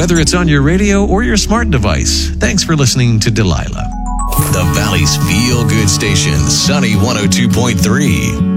whether it's on your radio or your smart device. Thanks for listening to Delilah. The Valley's feel-good station, Sunny 102.3.